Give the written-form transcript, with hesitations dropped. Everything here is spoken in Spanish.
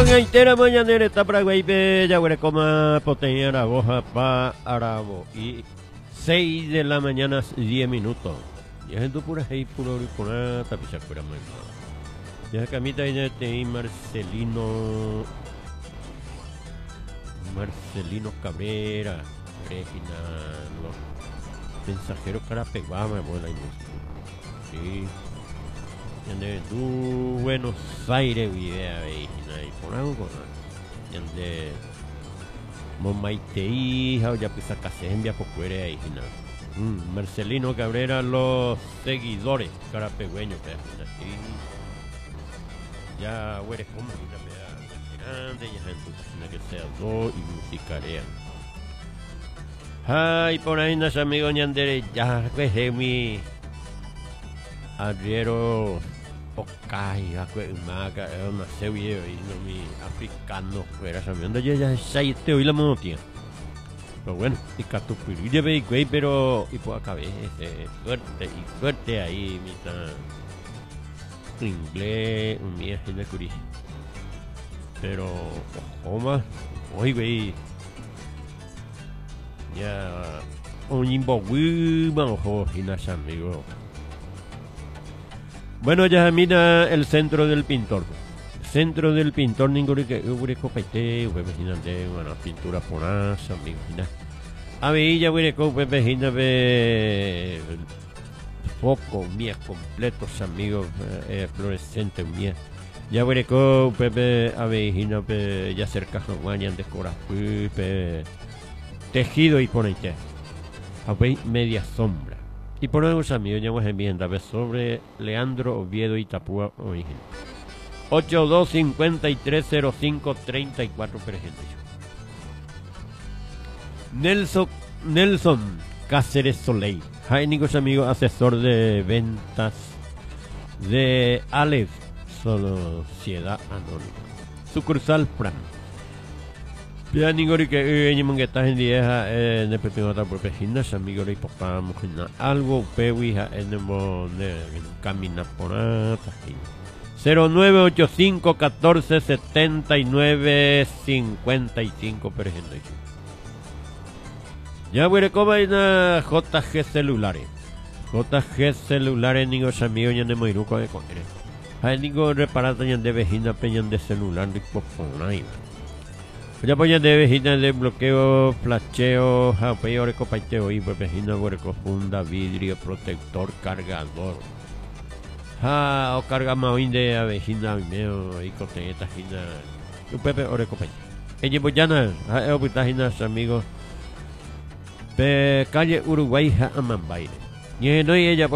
entera mañanera está para Guaype, ya huele coma potencia la boja pa arabo y 6 de la mañana 10 minutos. Ya gente pura ahí puro con tapiza fuera más. Ya camita ya te Marcelino Cabrera, Regina, los mensajeros Carapeguama, buena sí. Yande du Buenos Aires video ahí y por algo con yande Momaitei ya pisa casembia por fuera ahí Marcelino Cabrera los seguidores carapegüeños sí. Ya huele como grande ya gente que sea dos y musicarea. Ay por ahí nos amigos ñandere ya pues mi arriero Okai, maga, é uma série aí nome africano, fuera sabiendo ya sai te hoy la monotia. Pero bueno, y catupiri de güey, pero y por acá fuerte ahí mitad inglés, un día en curi. Pero ojo hoy güey. Ya un imbowi, vamos, hinas amigos. Bueno, ya mira el centro del pintor. Centro del pintor, ningún que hubiera copaite, imagínate, bueno, pintura por asa, imagina. A ver, ya hubiera copaite, ve foco, mías completos, amigos, fluorescentes, mías. Ya hubiera copaite, a ver, ya cerca de Juan, de corazón, tejido y por ahí, a ver, media sombra. Y por unos amigos ya vamos enviando sobre Leandro Oviedo y Tapúa Origen. 82530534 por ejemplo. Nelson Cáceres Soleil. Amigos amigos, asesor de ventas de Aleph Sociedad Anónima. Sucursal Fran. Ya ningori que estás en día en el pequeño otra propia gimnasia, amigo y papá, mujer, algo pewija en el camina por ahí. 0985 14 79 55 por ejemplo. Ya voy a comer una JG celulares. JG celulares, niños amigos, ya no me iruco de comer. Hay ningún reparado ya de vejina peñan de celular de poponai. Ya pues ya de vejina de bloqueo, flasheo, peor copaiteo y vejina funda, vidrio, protector, cargador. O carga más de avejina meo y coteneta gina. Un pepe ore copaiteo. Ella pues ya no, amigos. Calle Uruguay, Amambaire. Y no ella